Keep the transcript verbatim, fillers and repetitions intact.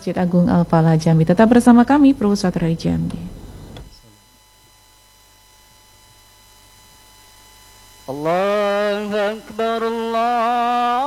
Masjid Agung Al-Falah Jambi. Tetap bersama kami, Pro Satra Jambi. Allahu Akbar, Allah